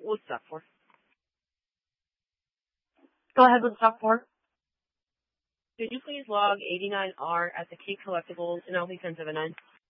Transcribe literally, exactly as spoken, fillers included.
What's that for? Go ahead with stock four. Could you please log eighty-nine R at the Key Collectibles in L P ten seventy-nine?